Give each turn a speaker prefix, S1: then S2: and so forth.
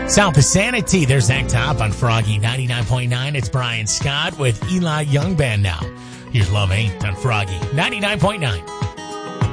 S1: South of Sanity, there's Zach Top on Froggy 99.9. It's Brian Scott with Eli Young Band now. Here's Love Ain't on Froggy 99.9.